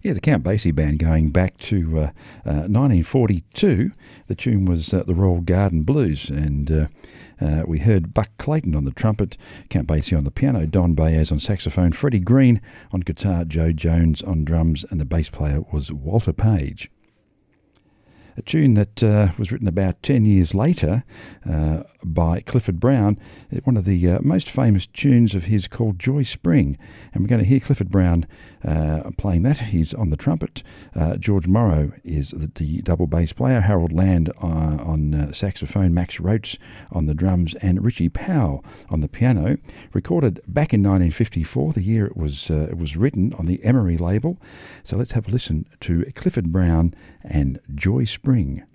Yeah, the Count Basie Band going back to 1942. The tune was the Royal Garden Blues, and we heard Buck Clayton on the trumpet, Count Basie on the piano, Don Baez on saxophone, Freddie Green on guitar, Joe Jones on drums, and the bass player was Walter Page. A tune that was written about 10 years later by Clifford Brown, one of the most famous tunes of his called Joy Spring. And we're going to hear Clifford Brown playing that. He's on the trumpet. George Morrow is the double bass player. Harold Land on saxophone. Max Roach on the drums. And Richie Powell on the piano. Recorded back in 1954, the year it was written on the Emery label. So let's have a listen to Clifford Brown and Joy Spring.